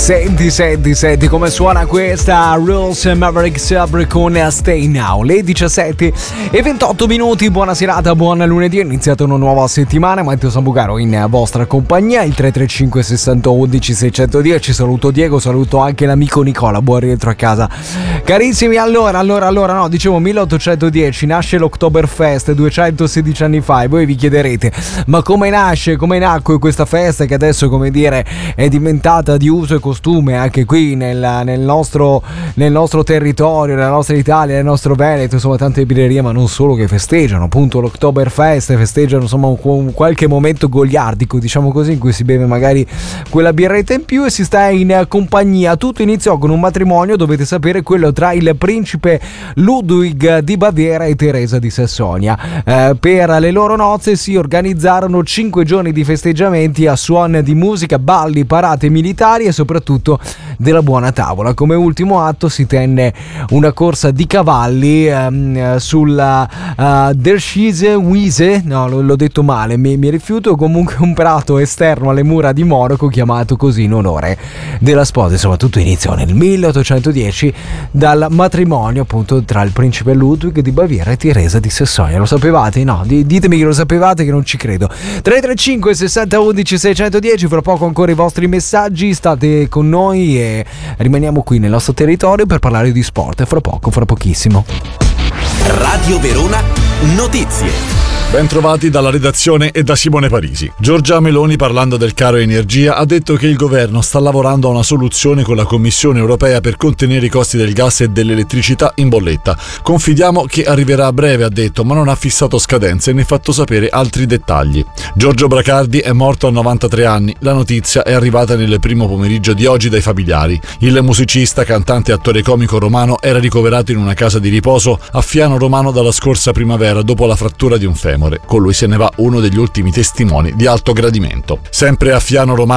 Senti come suona questa Rules Maverick Sabre con Stay Now. Le 17:28. Buona serata, buon lunedì. È iniziata una nuova settimana. Matteo Sambucaro in vostra compagnia. Il 335 60 11 610. Saluto Diego, saluto anche l'amico Nicola. Buon rientro a casa, carissimi. Allora, no, dicevo 1810 nasce l'Oktoberfest 216 anni fa. E voi vi chiederete: ma come nacque questa festa che adesso, come dire, è diventata di uso e costume anche qui nel nostro territorio, nella nostra Italia, nel nostro Veneto, insomma tante birrerie, ma non solo, che festeggiano appunto l'Oktoberfest, festeggiano insomma un qualche momento goliardico, diciamo così, in cui si beve magari quella birretta in più e si sta in compagnia. Tutto iniziò con un matrimonio, dovete sapere, quello tra il principe Ludwig di Baviera e Teresa di Sassonia. Per le loro nozze si organizzarono 5 giorni di festeggiamenti a suon di musica, balli, parate militari e soprattutto della buona tavola. Come ultimo atto si tenne una corsa di cavalli sulla Derschise Wiese, no, l'ho detto male, mi rifiuto, comunque un prato esterno alle mura di Monaco chiamato così in onore della sposa. Insomma, tutto iniziò nel 1810 dal matrimonio appunto tra il principe Ludwig di Baviera e Teresa di Sassonia. Lo sapevate? No, ditemi che lo sapevate, che non ci credo. 335 60 11 610. Fra poco ancora i vostri messaggi, state con noi e rimaniamo qui nel nostro territorio per parlare di sport. Fra pochissimo. Radio Verona Notizie. Ben trovati dalla redazione e da Simone Parisi. Giorgia Meloni, parlando del caro energia, ha detto che il governo sta lavorando a una soluzione con la Commissione europea per contenere i costi del gas e dell'elettricità in bolletta. Confidiamo che arriverà a breve, ha detto, ma non ha fissato scadenze né fatto sapere altri dettagli. Giorgio Bracardi è morto a 93 anni. La notizia è arrivata nel primo pomeriggio di oggi dai familiari. Il musicista, cantante e attore comico romano era ricoverato in una casa di riposo a Fiano Romano dalla scorsa primavera dopo la frattura di un femore. Con lui se ne va uno degli ultimi testimoni di alto gradimento. Sempre a Fiano Romano